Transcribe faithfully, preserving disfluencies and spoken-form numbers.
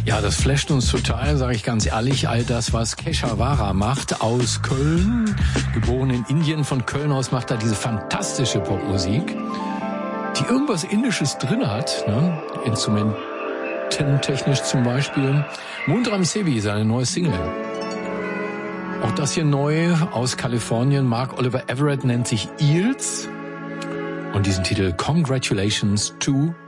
Ja, das flasht uns total, sage ich ganz ehrlich. All das, was Keshawara macht aus Köln, geboren in Indien, von Köln aus macht er diese fantastische Popmusik, die irgendwas Indisches drin hat, ne? Instrumententechnisch zum Beispiel. Moondram Sevi, seine neue Single. Auch das hier neu aus Kalifornien. Mark Oliver Everett nennt sich Eels. Und diesen Titel Congratulations to